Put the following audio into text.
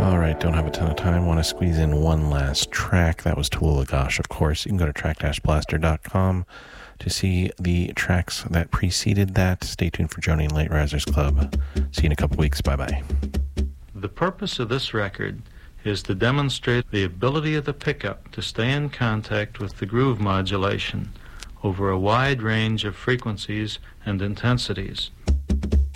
All right, don't have a ton of time. Want to squeeze in one last track. That was Tool Lagash, of course. You can go to track-blaster.com to see the tracks that preceded that. Stay tuned for Joni and Late Risers Club. See you in a couple weeks. Bye-bye. The purpose of this record is to demonstrate the ability of the pickup to stay in contact with the groove modulation over a wide range of frequencies and intensities.